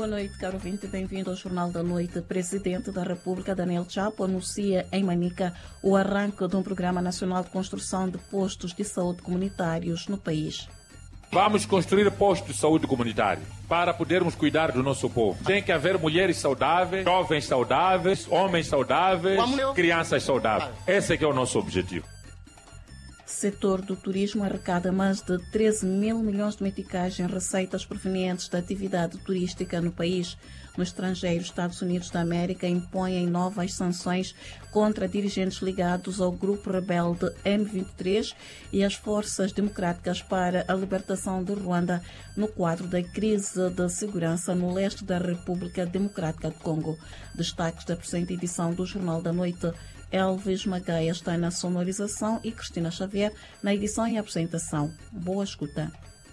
Boa noite, caro ouvinte. Bem-vindo ao Jornal da Noite. O Presidente da República, Daniel Chapo, anuncia em Manica o arranque de um Programa Nacional de Construção de Postos de Saúde Comunitários no país. Vamos construir postos de saúde comunitário para podermos cuidar do nosso povo. Tem que haver mulheres saudáveis, jovens saudáveis, homens saudáveis, crianças saudáveis. Esse é que é o nosso objetivo. Setor do turismo arrecada mais de 13 mil milhões de meticais em receitas provenientes da atividade turística no país. No estrangeiro, Estados Unidos da América impõem novas sanções contra dirigentes ligados ao grupo rebelde M23 e as forças democráticas para a libertação de Ruanda no quadro da crise de segurança no leste da República Democrática do Congo. Destaques da presente edição do Jornal da Noite. Elvis Magaia está na sonorização e Cristina Xavier na edição e apresentação. Boa escuta.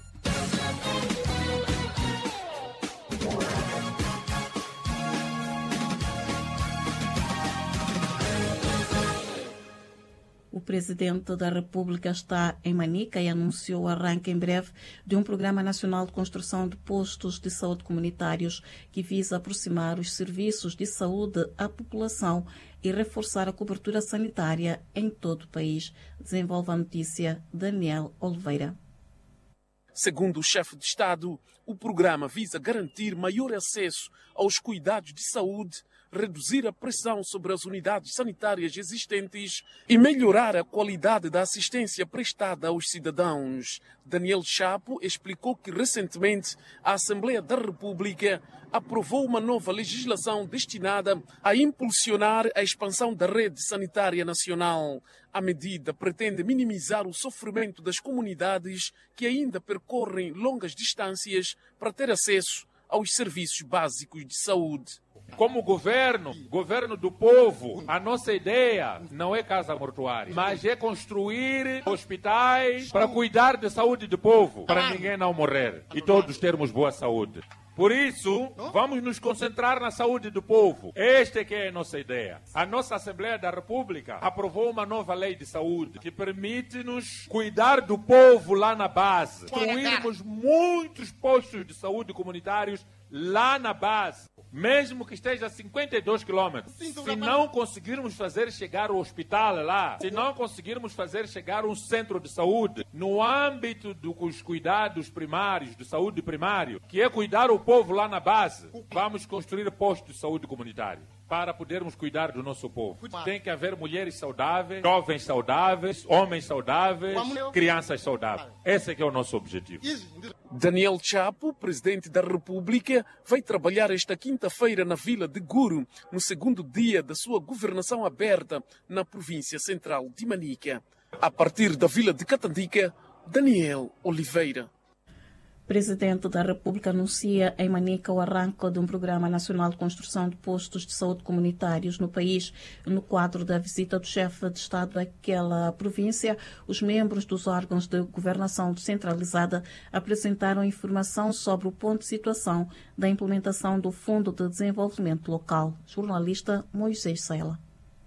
O Presidente da República está em Manica e anunciou o arranque em breve de um Programa Nacional de Construção de Postos de Saúde Comunitários que visa aproximar os serviços de saúde à população e reforçar a cobertura sanitária em todo o país. Desenvolve a notícia Daniel Oliveira. Segundo o chefe de Estado, o programa visa garantir maior acesso aos cuidados de saúde, reduzir a pressão sobre as unidades sanitárias existentes e melhorar a qualidade da assistência prestada aos cidadãos. Daniel Chapo explicou que recentemente a Assembleia da República aprovou uma nova legislação destinada a impulsionar a expansão da rede sanitária nacional. A medida pretende minimizar o sofrimento das comunidades que ainda percorrem longas distâncias para ter acesso aos serviços básicos de saúde. Como governo do povo, a nossa ideia não é casa mortuária, mas é construir hospitais para cuidar da saúde do povo, para ninguém não morrer e todos termos boa saúde. Por isso, vamos nos concentrar na saúde do povo. Esta é que é a nossa ideia. A nossa Assembleia da República aprovou uma nova lei de saúde que permite-nos cuidar do povo lá na base. Construirmos muitos postos de saúde comunitários lá na base, mesmo que esteja a 52 quilômetros. Se não conseguirmos fazer chegar o hospital lá, se não conseguirmos fazer chegar um centro de saúde no âmbito dos cuidados primários, de saúde primário, que é cuidar o povo lá na base, vamos construir postos de saúde comunitário para podermos cuidar do nosso povo. Tem que haver mulheres saudáveis, jovens saudáveis, homens saudáveis, crianças saudáveis. Esse é que é o nosso objetivo. Daniel Chapo, Presidente da República, vai trabalhar esta quinta-feira na Vila de Guru, no segundo dia da sua governação aberta na província central de Manica. A partir da Vila de Catandica, Daniel Oliveira. O Presidente da República anuncia em Manica o arranque de um Programa Nacional de Construção de Postos de Saúde Comunitários no país. No quadro da visita do chefe de Estado daquela província, os membros dos órgãos de governação descentralizada apresentaram informação sobre o ponto de situação da implementação do Fundo de Desenvolvimento Local. Jornalista Moisés Sela.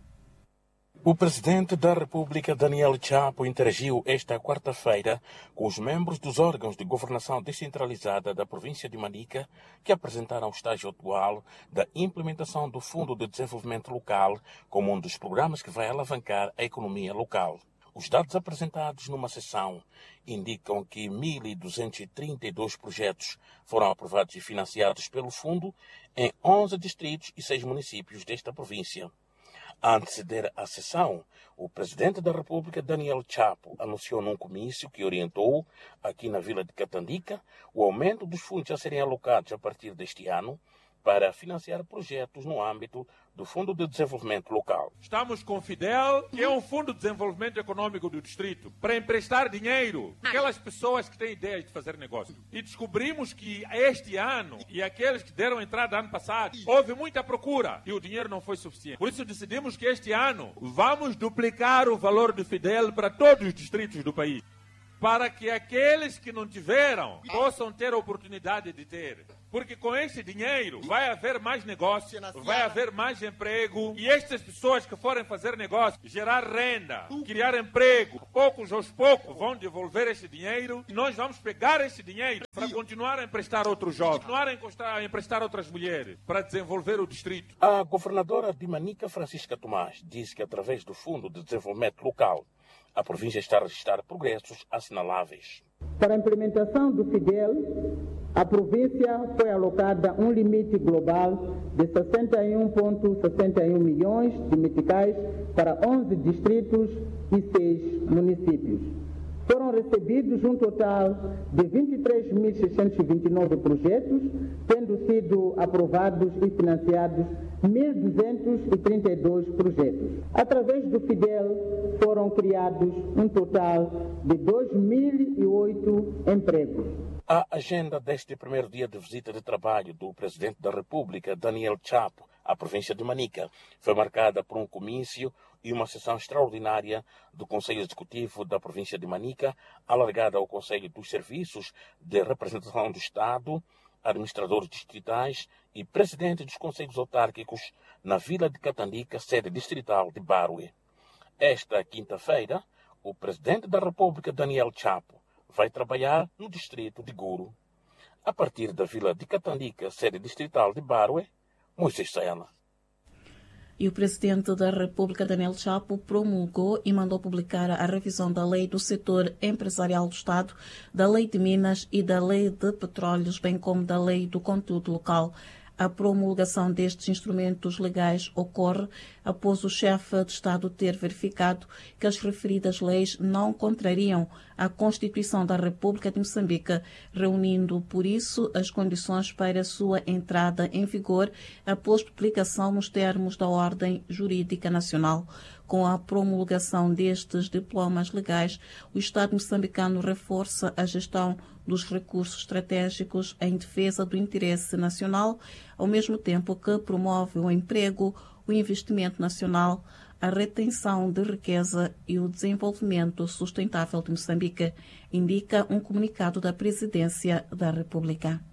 O Presidente da República, Daniel Chapo, interagiu esta quarta-feira com os membros dos órgãos de governação descentralizada da província de Manica, que apresentaram o estágio atual da implementação do Fundo de Desenvolvimento Local como um dos programas que vai alavancar a economia local. Os dados apresentados numa sessão indicam que 1.232 projetos foram aprovados e financiados pelo Fundo em 11 distritos e 6 municípios desta província. A anteceder a sessão, o Presidente da República, Daniel Chapo, anunciou num comício que orientou, aqui na Vila de Catandica, o aumento dos fundos a serem alocados a partir deste ano para financiar projetos no âmbito do Fundo de Desenvolvimento Local. Estamos com o FIDEL, que é um Fundo de Desenvolvimento Econômico do Distrito, para emprestar dinheiro àquelas pessoas que têm ideias de fazer negócio. E descobrimos que este ano, e aqueles que deram entrada ano passado, houve muita procura e o dinheiro não foi suficiente. Por isso decidimos que este ano vamos duplicar o valor do FIDEL para todos os distritos do país. para que aqueles que não tiveram possam ter a oportunidade de ter. Porque com esse dinheiro vai haver mais negócio, vai haver mais emprego, e estas pessoas que forem fazer negócio, gerar renda, criar emprego, poucos aos poucos vão devolver esse dinheiro, e nós vamos pegar esse dinheiro para continuar a emprestar outros jovens, continuar a emprestar outras mulheres, para desenvolver o distrito. A governadora de Manica, Francisca Tomás, disse que através do Fundo de Desenvolvimento Local, a província está a registrar progressos assinaláveis. Para a implementação do FIDEL, a província foi alocada um limite global de 61,61 milhões de meticais para 11 distritos e 6 municípios. Foram recebidos um total de 23.629 projetos, tendo sido aprovados e financiados 1.232 projetos. Através do FIDEL foram criados um total de 2.008 empregos. A agenda deste primeiro dia de visita de trabalho do Presidente da República, Daniel Chapo, à província de Manica, foi marcada por um comício e uma sessão extraordinária do Conselho Executivo da província de Manica, alargada ao Conselho dos Serviços de Representação do Estado, administradores distritais e presidente dos conselhos autárquicos na Vila de Catandica, sede distrital de Barue. Esta quinta-feira, o Presidente da República, Daniel Chapo, vai trabalhar no distrito de Guru. A partir da Vila de Catandica, sede distrital de Barue, Moisés Sena. E o Presidente da República, Daniel Chapo, promulgou e mandou publicar a revisão da Lei do Setor Empresarial do Estado, da Lei de Minas e da Lei de Petróleos, bem como da Lei do Conteúdo Local. A promulgação destes instrumentos legais ocorre após o chefe de Estado ter verificado que as referidas leis não contrariam a Constituição da República de Moçambique, reunindo, por isso, as condições para sua entrada em vigor após publicação nos termos da Ordem Jurídica Nacional. Com a promulgação destes diplomas legais, o Estado moçambicano reforça a gestão dos recursos estratégicos em defesa do interesse nacional, ao mesmo tempo que promove o emprego, o investimento nacional, a retenção de riqueza e o desenvolvimento sustentável de Moçambique, indica um comunicado da Presidência da República.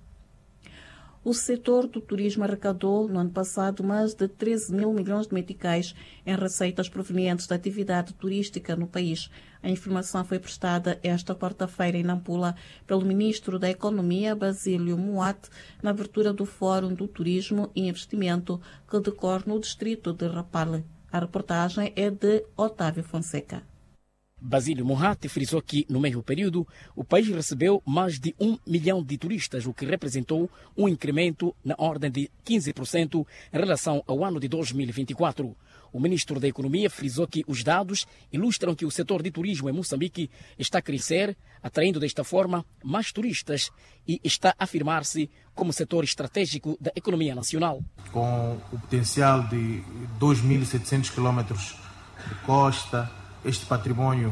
O setor do turismo arrecadou, no ano passado, mais de 13 mil milhões de meticais em receitas provenientes da atividade turística no país. A informação foi prestada esta quarta-feira em Nampula pelo Ministro da Economia, Basílio Moat, na abertura do Fórum do Turismo e Investimento que decorre no distrito de Rapale. A reportagem é de Otávio Fonseca. Basílio Mohat frisou que, no mesmo período, o país recebeu mais de 1 milhão de turistas, o que representou um incremento na ordem de 15% em relação ao ano de 2024. O ministro da Economia frisou que os dados ilustram que o setor de turismo em Moçambique está a crescer, atraindo desta forma mais turistas e está a afirmar-se como setor estratégico da economia nacional. Com o potencial de 2.700 quilómetros de costa, este património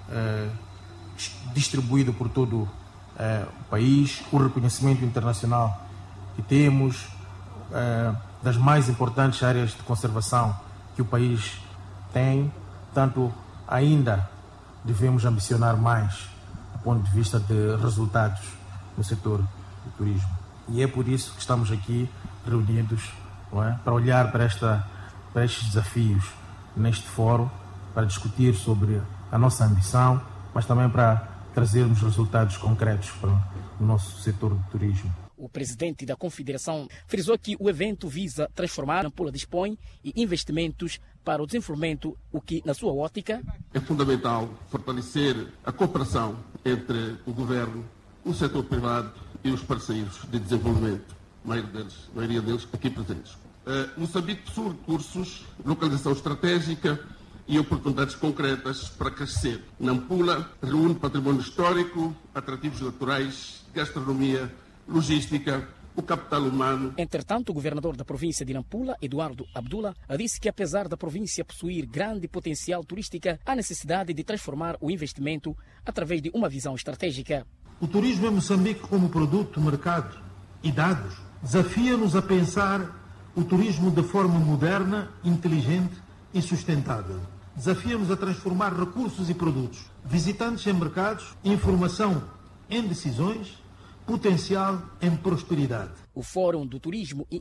distribuído por todo o país, o reconhecimento internacional que temos, das mais importantes áreas de conservação que o país tem, tanto ainda devemos ambicionar mais do ponto de vista de resultados no setor do turismo. E é por isso que estamos aqui reunidos, não é? Para olhar para estes desafios neste fórum, para discutir sobre a nossa ambição, mas também para trazermos resultados concretos para o nosso setor do turismo. O presidente da Confederação frisou que o evento visa transformar Nampula dispõe e investimentos para o desenvolvimento, o que, na sua ótica, é fundamental fortalecer a cooperação entre o governo, o setor privado e os parceiros de desenvolvimento, a maioria deles aqui presentes. Moçambique possui recursos, localização estratégica e oportunidades concretas para crescer. Nampula reúne património histórico, atrativos naturais, gastronomia, logística, o capital humano. Entretanto, o governador da província de Nampula, Eduardo Abdullah, disse que apesar da província possuir grande potencial turístico, há necessidade de transformar o investimento através de uma visão estratégica. O turismo em Moçambique como produto, mercado e dados desafia-nos a pensar o turismo de forma moderna, inteligente e sustentável. desafia-nos a transformar recursos e produtos, visitantes em mercados, informação em decisões, potencial em prosperidade. O Fórum do Turismo